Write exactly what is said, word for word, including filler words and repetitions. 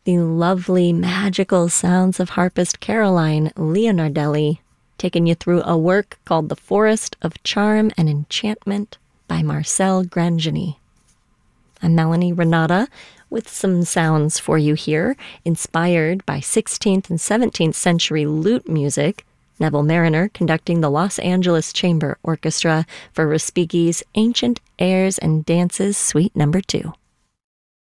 the lovely, magical sounds of harpist Caroline Leonardelli, taking you through a work called The Forest of Charm and Enchantment by Marcel Grangeny. I'm Melanie Renata with some sounds for you here, inspired by sixteenth and seventeenth century lute music. Neville Mariner conducting the Los Angeles Chamber Orchestra for Respighi's Ancient Airs and Dances Suite Number two.